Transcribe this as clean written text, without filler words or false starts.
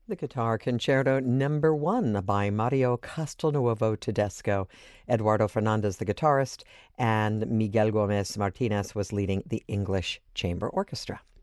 The Guitar Concerto No. 1 by Mario Castelnuovo Tedesco. Eduardo Fernandez, the guitarist, and Miguel Gomez Martinez was leading the English Chamber Orchestra.